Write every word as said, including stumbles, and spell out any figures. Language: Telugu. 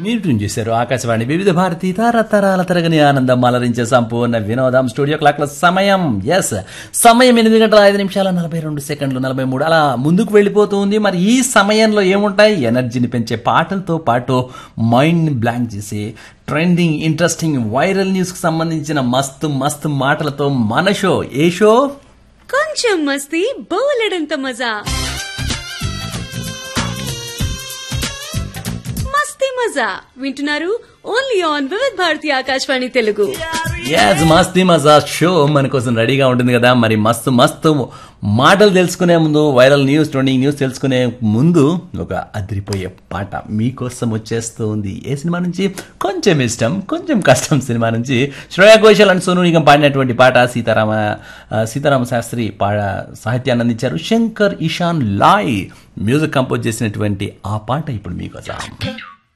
మీరు ట్యూన్ చేశారు ఆకాశవాణి వివిధ భారతి తరతరాల తరగని ఆనందం అలరించే సంపూర్ణ వినోదం. స్టూడియో క్లాక్ల సమయం ఎస్ సమయం ఎనిమిది గంటల ఐదు నిమిషాల నలభై రెండు సెకండ్లు నలభై మూడు అలా ముందుకు వెళ్ళిపోతూ ఉంది. మరి ఈ సమయంలో ఏముంటాయి? ఎనర్జీని పెంచే పాటలతో పాటు మైండ్ బ్లాంక్ చేసే ట్రెండింగ్ ఇంట్రెస్టింగ్ వైరల్ న్యూస్ కి సంబంధించిన మస్తు మస్తు మాటలతో మన షో. ఏ షో? కొంచెం మస్తీ బోలెడంత మజా. మస్తీ మజా వింటున్నారు ఓన్లీ ఆన్ వివిధ భారతి ఆకాశవాణి తెలుగు. యాజ్ మస్తీ మజా షో మన కోసం రెడీగా ఉంటుంది కదా. మరి మస్తు మస్తు మాటలు తెలుసుకునే ముందు, వైరల్ న్యూస్ ట్రెండింగ్ న్యూస్ తెలుసుకునే ముందు ఒక అదిరిపోయే పాట మీకోసం వచ్చేస్తూ ఉంది. ఏ సినిమా నుంచి? కొంచెం ఇష్టం కొంచెం కష్టం సినిమా నుంచి శ్రేయా ఘోషాల్ అండ్ సోను నిగం పాడినటువంటి పాట. సీతారామ సీతారామ శాస్త్రి పా సాహిత్యాన్ని అందించారు. శంకర్ ఇషాన్ లాయ్ మ్యూజిక్ కంపోజ్ చేసినటువంటి ఆ పాట ఇప్పుడు మీకోసం.